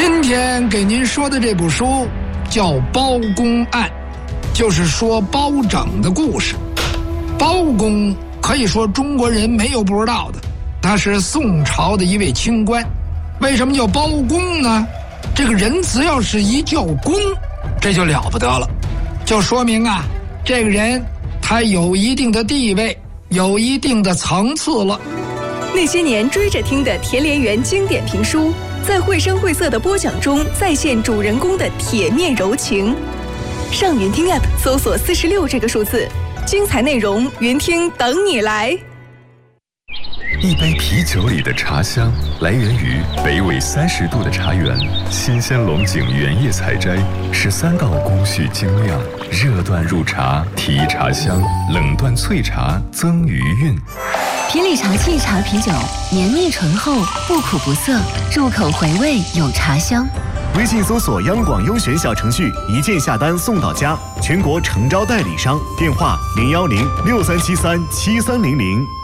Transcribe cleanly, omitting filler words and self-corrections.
今天给您说的这部书叫《包公案》，就是说包拯的故事。包公可以说中国人没有不知道的，他是宋朝的一位清官。为什么叫包公呢？这个人只要是一叫公，这就了不得了，就说明啊，这个人他有一定的地位，有一定的层次了。 那些年追着听的田连元经典评书，在绘声绘色的播讲中再现主人公的铁面柔情。上云听 App 搜索46这个数字，精彩内容云听等你来。 一杯啤酒里的茶香来源于北纬30度的茶园，新鲜龙井原叶采摘，13道工序精酿，热断入茶提茶香，冷断萃茶增余韵。 皮里茶气茶啤酒，绵密醇厚，不苦不涩，入口回味有茶香。 微信搜索央广优选小程序，一键下单送到家，全国诚招代理商，电话01063737300。